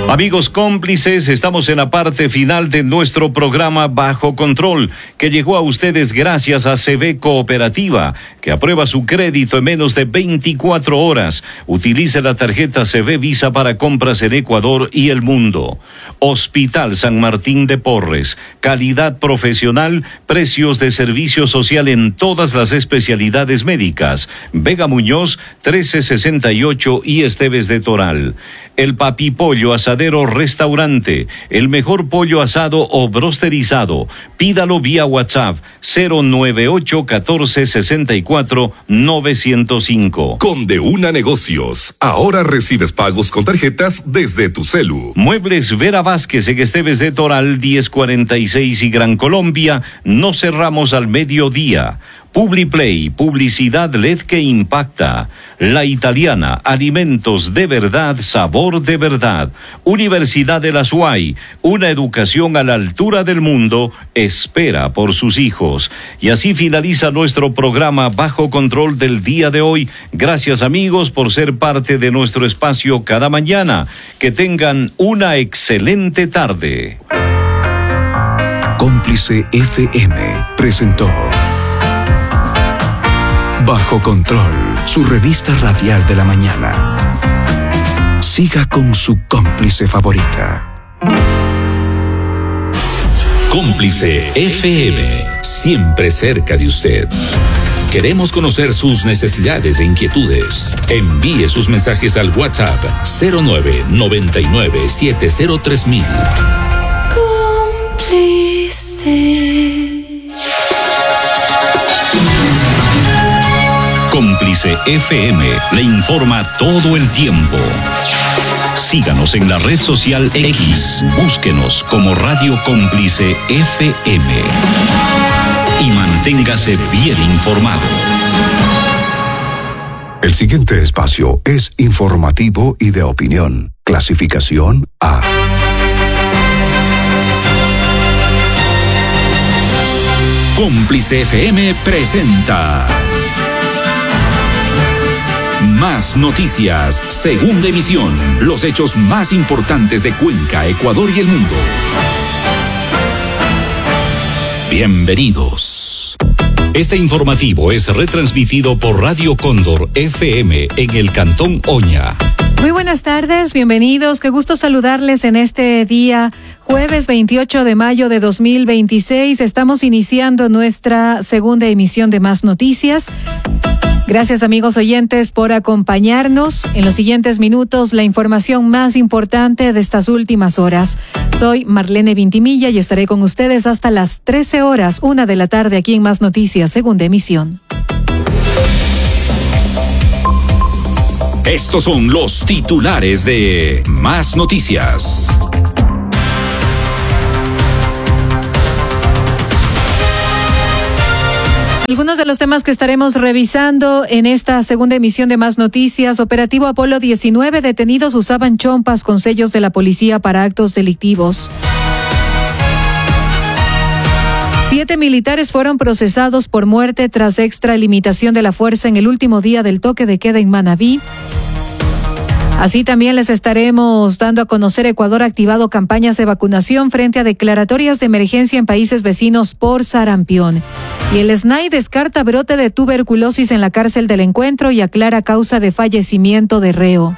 Amigos cómplices, estamos en la parte final de nuestro programa Bajo Control, que llegó a ustedes gracias a CB Cooperativa, que aprueba su crédito en menos de 24 horas. Utilice la tarjeta CB Visa para compras en Ecuador y el mundo. Hospital San Martín de Porres, calidad profesional, precios de servicio social en todas las especialidades médicas. Vega Muñoz, 1368 y Esteves de Toral. El Papi Pollo Asadero Restaurante, el mejor pollo asado o brosterizado. Pídalo vía WhatsApp 098-1464-905. Con De Una Negocios, ahora recibes pagos con tarjetas desde tu celu. Muebles Vera Vázquez en Esteves de Toral 1046 y Gran Colombia, no cerramos al mediodía. Publiplay, publicidad LED que impacta. La Italiana, alimentos de verdad, sabor de verdad. Universidad de la SUAY, una educación a la altura del mundo, espera por sus hijos. Y así finaliza nuestro programa Bajo Control del día de hoy. Gracias, amigos, por ser parte de nuestro espacio cada mañana. Que tengan una excelente tarde. Cómplice FM presentó Bajo Control, su revista radial de la mañana. Siga con su cómplice favorita. Cómplice FM, siempre cerca de usted. Queremos conocer sus necesidades e inquietudes. Envíe sus mensajes al WhatsApp 0999703000. Cómplice. Cómplice FM le informa todo el tiempo. Síganos en la red social X. Búsquenos como Radio Cómplice FM. Y manténgase bien informado. El siguiente espacio es informativo y de opinión. Clasificación A. Cómplice FM presenta Más Noticias, segunda emisión. Los hechos más importantes de Cuenca, Ecuador y el mundo. Bienvenidos. Este informativo es retransmitido por Radio Cóndor FM en el Cantón Oña. Muy buenas tardes, bienvenidos. Qué gusto saludarles en este día, jueves 28 de mayo de 2026. Estamos iniciando nuestra segunda emisión de Más Noticias. Gracias, amigos oyentes, por acompañarnos. En los siguientes minutos, la información más importante de estas últimas horas. Soy Marlene Vintimilla y estaré con ustedes hasta las 13 horas, 1 de la tarde, aquí en Más Noticias, segunda emisión. Estos son los titulares de Más Noticias. Algunos de los temas que estaremos revisando en esta segunda emisión de Más Noticias. Operativo Apolo 19, detenidos usaban chompas con sellos de la policía para actos delictivos. 7 militares fueron procesados por muerte tras extralimitación de la fuerza en el último día del toque de queda en Manabí. Así también les estaremos dando a conocer: Ecuador ha activado campañas de vacunación frente a declaratorias de emergencia en países vecinos por sarampión. Y el SNAI descarta brote de tuberculosis en la cárcel del Encuentro y aclara causa de fallecimiento de reo.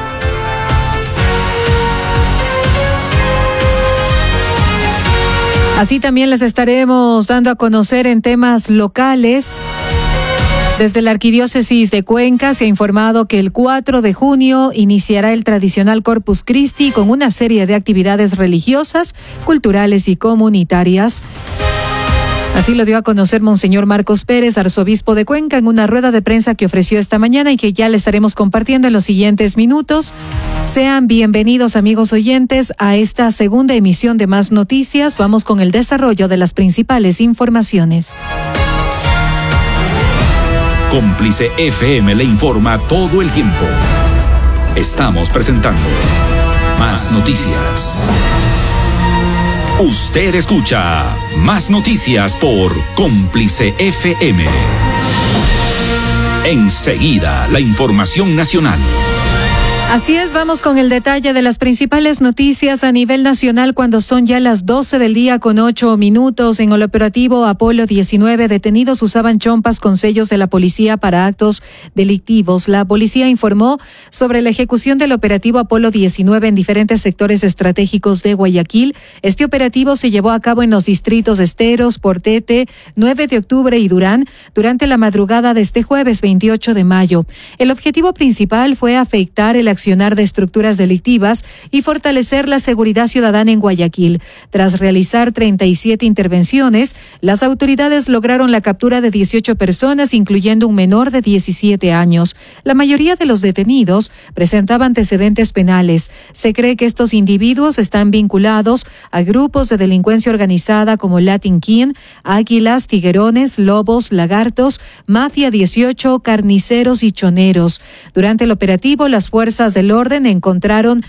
Así también les estaremos dando a conocer en temas locales. Desde la Arquidiócesis de Cuenca se ha informado que el 4 de junio iniciará el tradicional Corpus Christi con una serie de actividades religiosas, culturales y comunitarias. Así lo dio a conocer Monseñor Marcos Pérez, arzobispo de Cuenca, en una rueda de prensa que ofreció esta mañana y que ya le estaremos compartiendo en los siguientes minutos. Sean bienvenidos, amigos oyentes, a esta segunda emisión de Más Noticias. Vamos con el desarrollo de las principales informaciones. Cómplice FM le informa todo el tiempo. Estamos presentando Más Noticias. Usted escucha Más Noticias por Cómplice FM. Enseguida, la información nacional. Así es, vamos con el detalle de las principales noticias a nivel nacional cuando son ya las 12 del día con 8 minutos. En el operativo Apolo 19, detenidos usaban chompas con sellos de la policía para actos delictivos. La policía informó sobre la ejecución del operativo Apolo 19 en diferentes sectores estratégicos de Guayaquil. Este operativo se llevó a cabo en los distritos Esteros, Portete, 9 de octubre y Durán durante la madrugada de este jueves 28 de mayo. El objetivo principal fue afectar el accionar de estructuras delictivas y fortalecer la seguridad ciudadana en Guayaquil. Tras realizar 37 intervenciones, las autoridades lograron la captura de 18 personas, incluyendo un menor de 17 años. La mayoría de los detenidos presentaban antecedentes penales. Se cree que estos individuos están vinculados a grupos de delincuencia organizada como Latin King, Águilas, Tiguerones, Lobos, Lagartos, Mafia 18, Carniceros y Choneros. Durante el operativo, las fuerzas del orden encontraron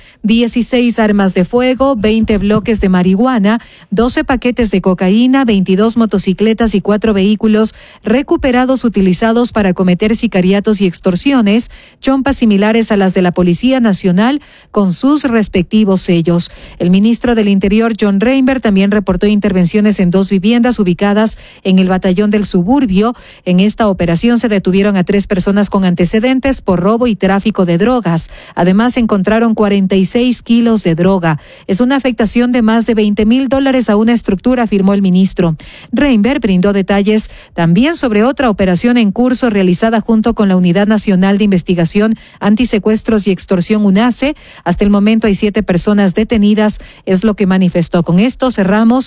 16 armas de fuego, 20 bloques de marihuana, 12 paquetes de cocaína, 22 motocicletas y 4 vehículos recuperados utilizados para cometer sicariatos y extorsiones, chompas similares a las de la Policía Nacional con sus respectivos sellos. El ministro del Interior, John Reinberg, también reportó intervenciones en 2 viviendas ubicadas en el batallón del Suburbio. En esta operación se detuvieron a 3 personas con antecedentes por robo y tráfico de drogas. Además, encontraron 46 kilos de droga. Es una afectación de más de $20,000 a una estructura, afirmó el ministro. Reinberg brindó detalles también sobre otra operación en curso realizada junto con la Unidad Nacional de Investigación Antisecuestros y Extorsión UNACE. Hasta el momento hay 7 personas detenidas, es lo que manifestó. Con esto cerramos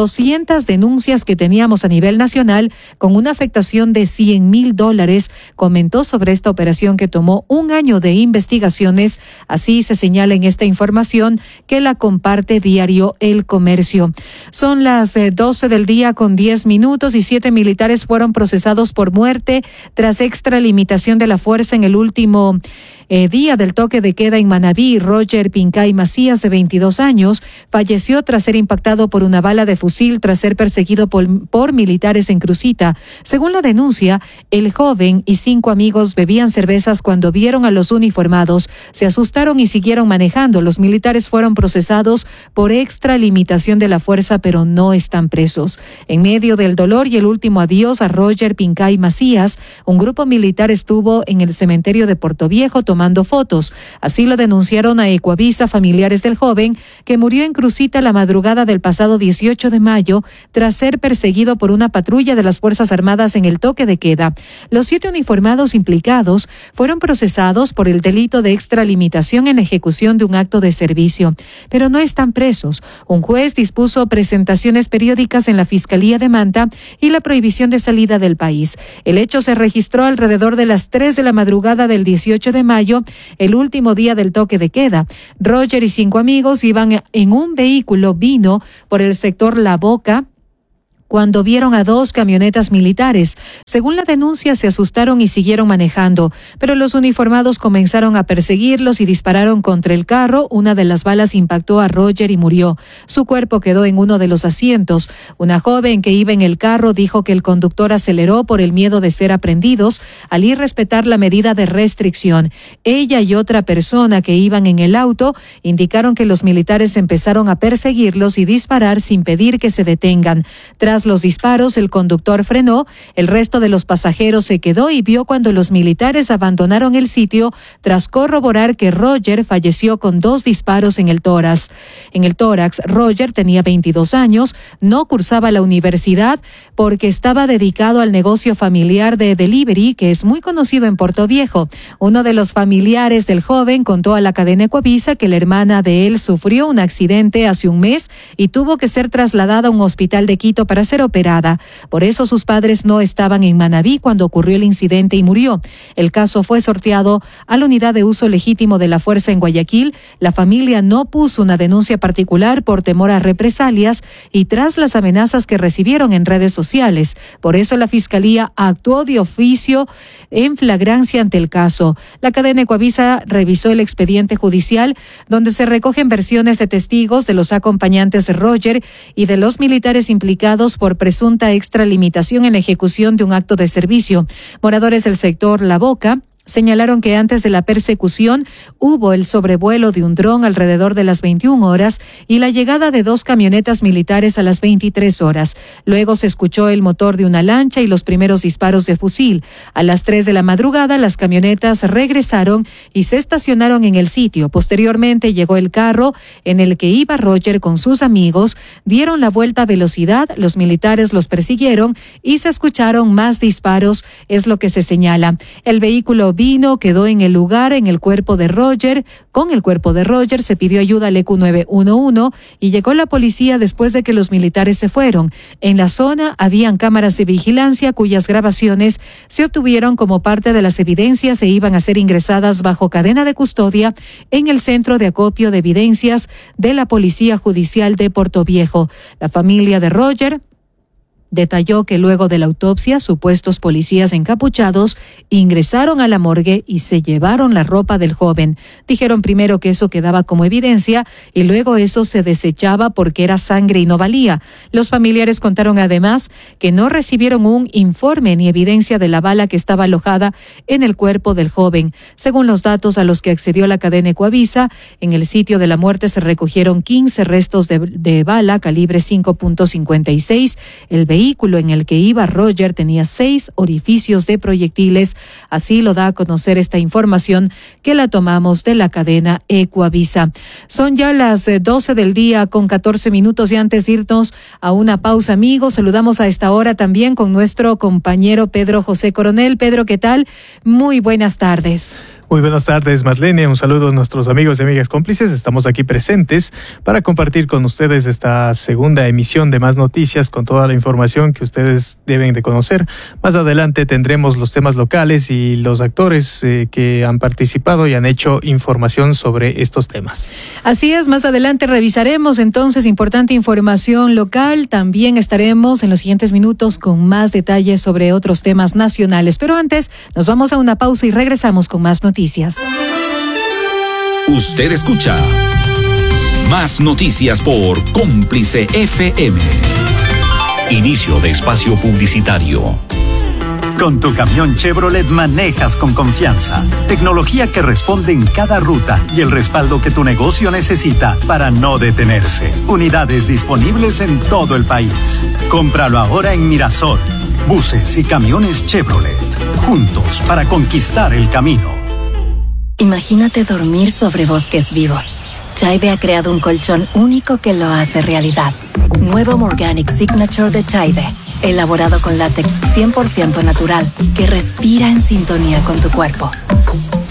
200 denuncias que teníamos a nivel nacional con una afectación de $100,000. Comentó sobre esta operación que tomó un año de investigación. Así se señala en esta información que la comparte diario El Comercio. Son las 12 del día con 10 minutos y 7 militares fueron procesados por muerte tras extralimitación de la fuerza en el último día del toque de queda en Manabí. Roger Pincay Macías, de 22 años, falleció tras ser impactado por una bala de fusil tras ser perseguido por militares en Crucita. Según la denuncia, el joven y 5 amigos bebían cervezas cuando vieron a los uniformados. Se asustaron y siguieron manejando. Los militares fueron procesados por extralimitación de la fuerza, pero no están presos. En medio del dolor y el último adiós a Roger Pincay Macías, un grupo militar estuvo en el cementerio de Portoviejo tomando fotos. Así lo denunciaron a Ecuavisa familiares del joven que murió en Crucita la madrugada del pasado 18 de mayo tras ser perseguido por una patrulla de las Fuerzas Armadas en el toque de queda. Los 7 uniformados implicados fueron procesados por el delito de extralimitación en la ejecución de un acto de servicio, pero no están presos. Un juez dispuso presentaciones periódicas en la Fiscalía de Manta y la prohibición de salida del país. El hecho se registró alrededor de las 3 de la madrugada del 18 de mayo, el último día del toque de queda. Roger y 5 amigos iban en un vehículo Vino por el sector La Boca cuando vieron a 2 camionetas militares. Según la denuncia, se asustaron y siguieron manejando, pero los uniformados comenzaron a perseguirlos y dispararon contra el carro. Una de las balas impactó a Roger y murió. Su cuerpo quedó en uno de los asientos. Una joven que iba en el carro dijo que el conductor aceleró por el miedo de ser aprendidos al irrespetar la medida de restricción. Ella y otra persona que iban en el auto indicaron que los militares empezaron a perseguirlos y disparar sin pedir que se detengan. Tras los disparos, el conductor frenó, el resto de los pasajeros se quedó y vio cuando los militares abandonaron el sitio tras corroborar que Roger falleció con 2 disparos en el tórax. Roger tenía 22 años, no cursaba la universidad porque estaba dedicado al negocio familiar de delivery que es muy conocido en Portoviejo. Uno de los familiares del joven contó a la cadena Ecuavisa que la hermana de él sufrió un accidente hace un mes y tuvo que ser trasladada a un hospital de Quito para ser operada. Por eso sus padres no estaban en Manabí cuando ocurrió el incidente y murió. El caso fue sorteado a la Unidad de Uso Legítimo de la Fuerza en Guayaquil. La familia no puso una denuncia particular por temor a represalias y tras las amenazas que recibieron en redes sociales. Por eso la Fiscalía actuó de oficio en flagrancia ante el caso. La cadena Ecuavisa revisó el expediente judicial donde se recogen versiones de testigos de los acompañantes de Roger y de los militares implicados por presunta extralimitación en la ejecución de un acto de servicio. Moradores del sector La Boca Señalaron que antes de la persecución hubo el sobrevuelo de un dron alrededor de las 21 horas y la llegada de 2 camionetas militares a las 23 horas. Luego se escuchó el motor de una lancha y los primeros disparos de fusil. A las 3 de la madrugada, las camionetas regresaron y se estacionaron en el sitio. Posteriormente llegó el carro en el que iba Roger con sus amigos, dieron la vuelta a velocidad, los militares los persiguieron y se escucharon más disparos, es lo que se señala. El vehículo quedó en el lugar, con el cuerpo de Roger, se pidió ayuda al EQ911 y llegó la policía después de que los militares se fueron. En la zona habían cámaras de vigilancia cuyas grabaciones se obtuvieron como parte de las evidencias e iban a ser ingresadas bajo cadena de custodia en el centro de acopio de evidencias de la Policía Judicial de Portoviejo. La familia de Roger detalló que luego de la autopsia, supuestos policías encapuchados ingresaron a la morgue y se llevaron la ropa del joven. Dijeron primero que eso quedaba como evidencia y luego eso se desechaba porque era sangre y no valía. Los familiares contaron además que no recibieron un informe ni evidencia de la bala que estaba alojada en el cuerpo del joven. Según los datos a los que accedió la cadena Ecuavisa, en el sitio de la muerte se recogieron 15 restos de bala calibre 5.56. El vehículo en el que iba Roger tenía 6 orificios de proyectiles. Así lo da a conocer esta información que la tomamos de la cadena Ecuavisa. Son ya las 12 del día con 14 minutos y antes de irnos a una pausa, amigos, saludamos a esta hora también con nuestro compañero Pedro José Coronel. Pedro, ¿qué tal? Muy buenas tardes. Muy buenas tardes, Marlene. Un saludo a nuestros amigos y amigas cómplices. Estamos aquí presentes para compartir con ustedes esta segunda emisión de Más Noticias con toda la información que ustedes deben de conocer. Más adelante tendremos los temas locales y los actores que han participado y han hecho información sobre estos temas. Así es, más adelante revisaremos entonces importante información local. También estaremos en los siguientes minutos con más detalles sobre otros temas nacionales. Pero antes nos vamos a una pausa y regresamos con más noticias. Usted escucha Más Noticias por Cómplice FM. Inicio de espacio publicitario. Con tu camión Chevrolet manejas con confianza, tecnología que responde en cada ruta y el respaldo que tu negocio necesita para no detenerse. Unidades disponibles en todo el país. Cómpralo ahora en Mirasol. Buses y camiones Chevrolet, juntos para conquistar el camino. Imagínate dormir sobre bosques vivos. Chaide ha creado un colchón único que lo hace realidad. Nuevo Morganic Signature de Chaide, elaborado con látex 100% natural, que respira en sintonía con tu cuerpo.